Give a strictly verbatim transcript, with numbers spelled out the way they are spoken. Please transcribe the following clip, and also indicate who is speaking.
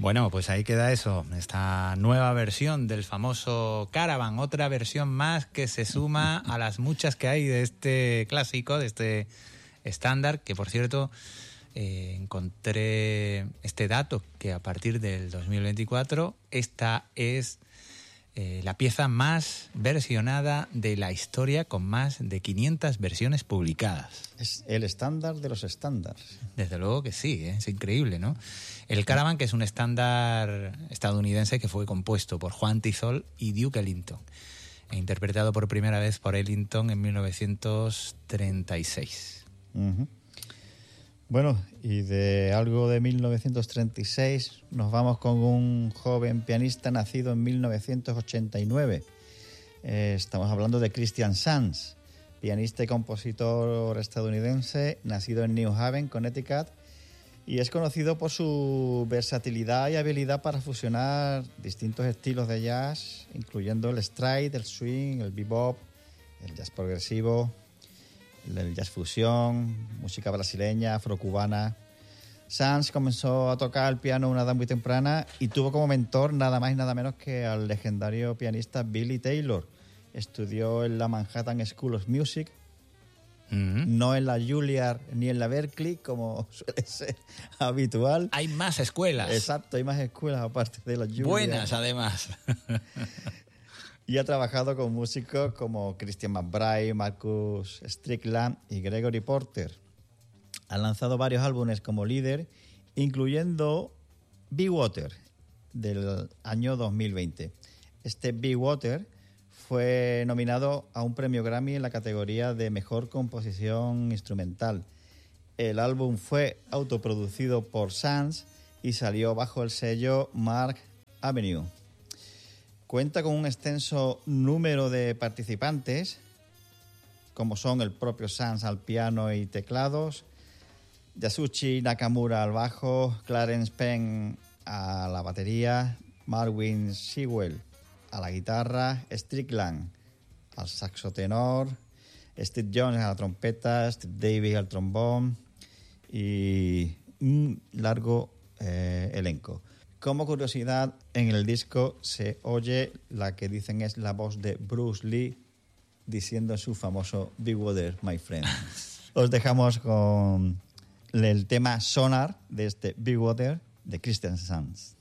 Speaker 1: Bueno, pues ahí queda eso, esta nueva versión del famoso Caravan, otra versión más que se suma a las muchas que hay de este clásico, de este estándar, que por cierto eh, encontré este dato, que a partir del dos mil veinticuatro esta es eh, la pieza más versionada de la historia, con más de quinientas versiones publicadas.
Speaker 2: Es el estándar de los estándares.
Speaker 1: Desde luego que sí, ¿eh? Es increíble, ¿no? El Caravan, que es un estándar estadounidense que fue compuesto por Juan Tizol y Duke Ellington, e interpretado por primera vez por Ellington en mil novecientos treinta y seis.
Speaker 2: Uh-huh. Bueno, y de algo de mil novecientos treinta y seis nos vamos con un joven pianista nacido en mil novecientos ochenta y nueve. Eh, estamos hablando de Christian Sands, pianista y compositor estadounidense, nacido en New Haven, Connecticut, y es conocido por su versatilidad y habilidad para fusionar distintos estilos de jazz, incluyendo el stride, el swing, el bebop, el jazz progresivo, el jazz fusión, música brasileña, afrocubana. Sands comenzó a tocar el piano a una edad muy temprana y tuvo como mentor nada más y nada menos que al legendario pianista Billy Taylor. Estudió en la Manhattan School of Music, uh-huh. no en la Juilliard ni en la Berklee, como suele ser habitual.
Speaker 1: Hay más escuelas.
Speaker 2: Exacto, hay más escuelas aparte de la Juilliard.
Speaker 1: Buenas, además.
Speaker 2: Y ha trabajado con músicos como Christian McBride, Marcus Strickland y Gregory Porter. Ha lanzado varios álbumes como líder, incluyendo Be Water, del año dos mil veinte. Este Be Water fue nominado a un premio Grammy en la categoría de Mejor Composición Instrumental. El álbum fue autoproducido por Sands y salió bajo el sello Mark Avenue. Cuenta con un extenso número de participantes, como son el propio Sands al piano y teclados, Yasushi Nakamura al bajo, Clarence Penn a la batería, Marvin Sewell a la guitarra, Strickland al saxo tenor, Steve Jones a la trompeta, Steve Davis al trombón y un largo eh, elenco. Como curiosidad, en el disco se oye la que dicen es la voz de Bruce Lee diciendo su famoso Be Water, my friend. Os dejamos con el tema Sonar de este Be Water de Christian Sands.